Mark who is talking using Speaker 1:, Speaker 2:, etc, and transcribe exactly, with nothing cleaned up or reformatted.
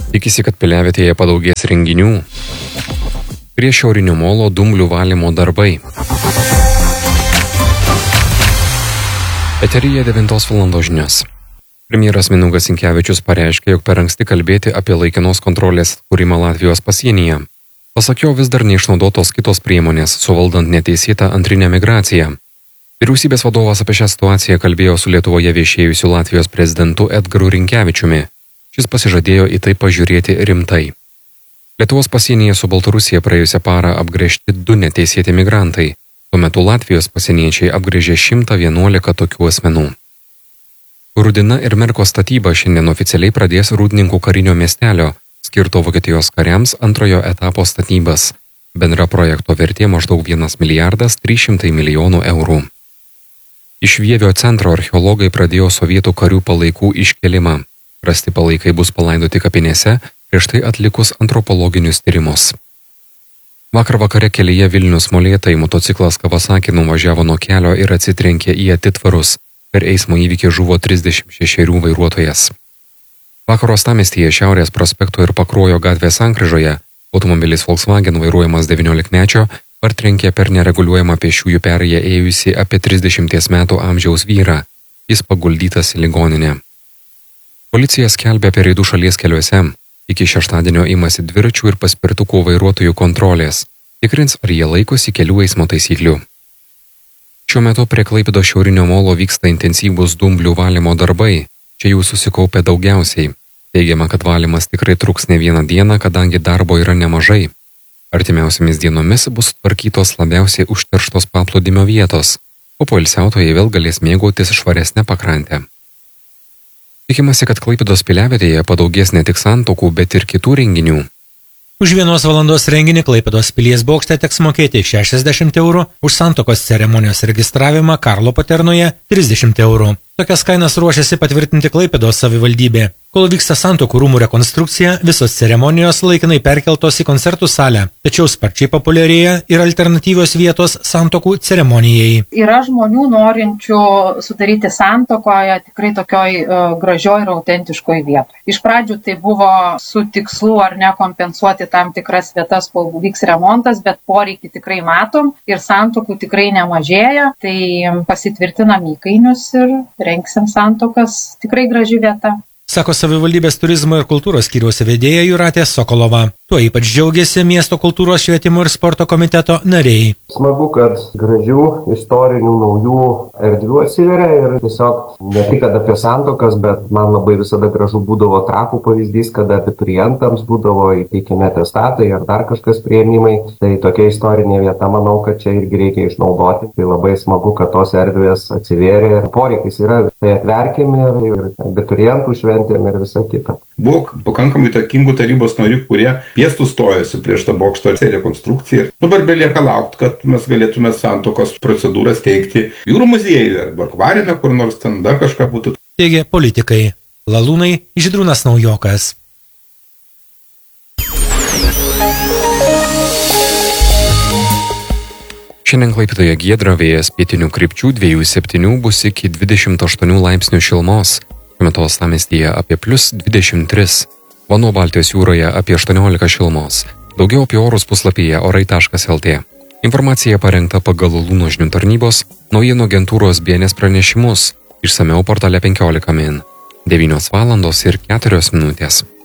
Speaker 1: Tikisi, kad Piliavietėje padaugės renginių. Prie Šiaurinio molo dumblių valymo darbai. Eteryje devintos valandos žinios. Premjeras Mindaugas Sinkevičius pareiškė, jog per anksti kalbėti apie laikinos kontrolės kūrimą Latvijos pasienyje. Pasak jo, vis dar neišnaudotos kitos priemonės, suvaldant neteisėtą antrinę migraciją. Vyriausybės vadovas apie šią situaciją kalbėjo su Lietuvoje viešėjusiu Latvijos prezidentu Edgaru Rinkevičiumi. Šis pasižadėjo į tai pažiūrėti rimtai. Lietuvos pasienyje su Baltarusija praėjusią parą apgręžti du neteisėti migrantai. Tuo metu Latvijos pasieniečiai apgręžė šimtą vienuolika tokių asmenų. Rudina ir Merko statyba šiandien oficialiai pradės Rūdninkų karinio miestelio, skirto Vokietijos kariams antrojo etapo statybas. Bendra projekto vertė maždaug vienas milijardas trys šimtai milijonų eurų. Iš Vievio centro archeologai pradėjo sovietų karių palaikų iškelimą. Rasti palaikai bus palaidoti kapinėse, prieš tai atlikus antropologinius tyrimus. Vakar vakare kelyje Vilnius Molėtai motociklas Kawasaki nuvažiavo nuo kelio ir atsitrenkė į atitvarus. Per eismo įvykį žuvo trisdešimt šešerių vairuotojas. Vakar uostamiestyje Šiaurės prospekto ir Pakruojo gatvės sankryžoje automobilis Volkswagen vairuojamas devyniolikmečio partrenkė per nereguliuojamą pėsčiųjų perėją ėjusį apie trisdešimties metų amžiaus vyrą. Jis paguldytas į ligoninę. Policija skelbia apie reidų šalies keliuose. Iki šeštadienio imasi dviračių ir paspirtukų vairuotojų kontrolės. Tikrins, ar jie laikosi kelių eismo taisyklių. Šiuo metu prie Klaipėdos Šiaurinio molo vyksta intensyvūs dumblių valymo darbai. Čia jų susikaupė daugiausiai. Teigiama, kad valymas tikrai truks ne vieną dieną, kadangi darbo yra nemažai. Artimiausiamis dienomis bus tvarkytos labiausiai užterštos paplūdimio vietos, o poilsiautojai vėl galės mėgautis švaresnę pakrantę. Tikimasi, kad Klaipėdos Piliavietėje padaugės ne tik santuokų, bet ir kitų renginių.
Speaker 2: Už vienos valandos renginį Klaipėdos pilies bokšte teks mokėti šešiasdešimt eurų, už santuokos ceremonijos registravimą Karlo Paternoje trisdešimt eurų. Tokias kainas ruošiasi patvirtinti Klaipėdos savivaldybė. Kol vyksta santuokų rūmų rekonstrukcija, visos ceremonijos laikinai perkeltos į koncertų salę, tačiau sparčiai populiarėja ir alternatyvios vietos santuokų ceremonijai.
Speaker 3: Yra žmonių norinčių sudaryti santuokoje tikrai tokioj uh, gražioj ir autentiškoj vietoje. Iš pradžių tai buvo su tikslu ar ne kompensuoti tam tikras vietas, kol vyks remontas, bet poreikį tikrai matom ir santuokų tikrai nemažėja, tai pasitvirtinam įkainius ir rengsim santuokas, tikrai graži vieta.
Speaker 2: Sako savivaldybės turizmo ir kultūros skyriaus vedėja Jūratė Sokolova. Tuo ypač džiaugiasi miesto kultūros švietimo ir sporto komiteto nariai.
Speaker 4: Smagu, kad gražių, istorinių, naujų erdvių atsiveria ir tiesiog ne tik apie santuokas, bet man labai visada gražu būdavo Trakų pavyzdys, kada abiturientams būdavo įteikiami atestatai ar dar kažkas priėmimai. Tai tokia istorinė vieta, manau, kad čia irgi reikia išnaudoti. Tai labai smagu, kad tos erdvės atsivėrė ir poreikis yra. Tai atverkime ir abiturientų šventėm ir visą kitą.
Speaker 5: Buvo pakankamai įtakingų tarybos narių, kurie piestų stojosi prieš tą bokšto rekonstrukciją. Dabar belieka laukti, kad mes galėtume santuokos procedūras teikti jūrų muziejuje arba akvariume, kur nors ten dar kažką būtų.
Speaker 2: Teigė politikai. Lalūnai, Žydrūnas Naujokas.
Speaker 1: Šiandien Klaipėdoje giedra, vėjas pietinių krypčių dviejų septynių bus iki dvidešimt aštuonių laipsnių šilumos. Šiuo metu uostamiestyje apie plius dvidešimt tris. Vanduo Baltijos jūroje apie aštuoniolika šilumos. Daugiau apie orus puslapyje orai taškas el tė. Informacija parengta pagal Lalūnų žinių tarnybos naujienų agentūros B N S pranešimus. Išsamiau portale penkiolika min. devynios valandos ir keturios minutės.